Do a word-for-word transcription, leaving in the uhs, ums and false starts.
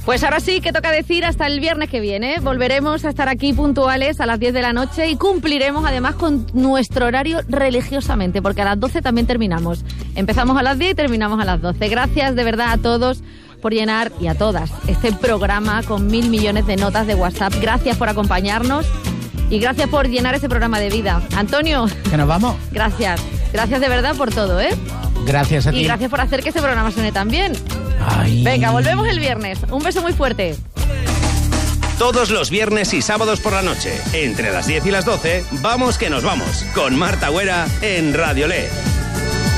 Pues ahora sí que toca decir hasta el viernes que viene. Volveremos a estar aquí puntuales a las diez de la noche y cumpliremos además con nuestro horario religiosamente, porque a las doce también terminamos. Empezamos a las diez y terminamos a las doce. Gracias de verdad a todos por llenar, y a todas, este programa con mil millones de notas de WhatsApp. Gracias por acompañarnos y gracias por llenar ese programa de vida. Antonio. ¿Que nos vamos? Gracias. Gracias de verdad por todo, ¿eh? Gracias a ti. Y gracias por hacer que este programa suene tan bien. Ay. Venga, volvemos el viernes. Un beso muy fuerte. Todos los viernes y sábados por la noche, entre las diez y las doce, vamos que nos vamos, con Marta Huera en Radio L E D.